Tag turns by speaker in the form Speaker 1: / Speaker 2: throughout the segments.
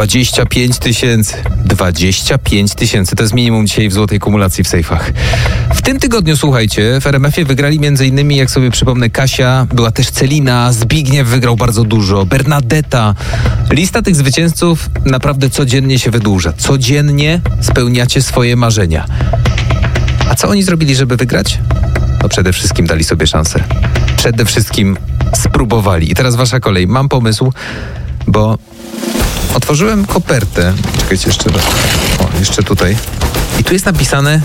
Speaker 1: 25 tysięcy. 25 tysięcy. To jest minimum dzisiaj w złotej kumulacji w sejfach. W tym tygodniu, słuchajcie, w RMF-ie wygrali m.in., jak sobie przypomnę, Kasia, była też Celina, Zbigniew wygrał bardzo dużo, Bernadetta. Lista tych zwycięzców naprawdę codziennie się wydłuża. Codziennie spełniacie swoje marzenia. A co oni zrobili, żeby wygrać? No przede wszystkim dali sobie szansę. Przede wszystkim spróbowali. I teraz wasza kolej. Mam pomysł, bo otworzyłem kopertę. Czekajcie jeszcze raz. O, jeszcze tutaj. I tu jest napisane,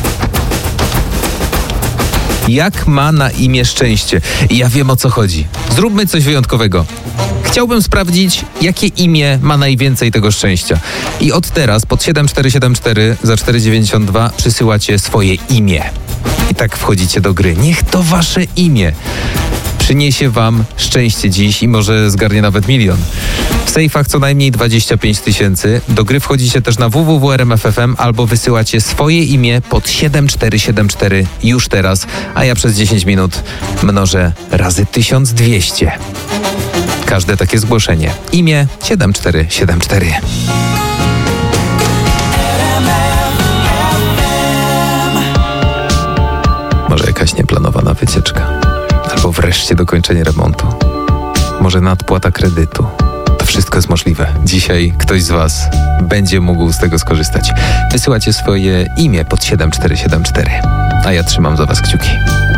Speaker 1: jak ma na imię szczęście. I ja wiem, o co chodzi. Zróbmy coś wyjątkowego. Chciałbym sprawdzić, jakie imię ma najwięcej tego szczęścia. I od teraz pod 7474 za 4,92 przysyłacie swoje imię. I tak wchodzicie do gry. Niech to wasze imię przyniesie wam szczęście dziś i może zgarnie nawet 1 000 000. W sejfach co najmniej 25 tysięcy. Do gry wchodzicie też na www.rmf.fm albo wysyłacie swoje imię pod 7474 już teraz, a ja przez 10 minut mnożę razy 1200. Każde takie zgłoszenie. Imię 7474. Może jakaś nieplanowana wycieczka. Albo wreszcie dokończenie remontu. Może nadpłata kredytu. To wszystko jest możliwe. Dzisiaj ktoś z was będzie mógł z tego skorzystać. Wysyłacie swoje imię pod 7474. A ja trzymam za was kciuki.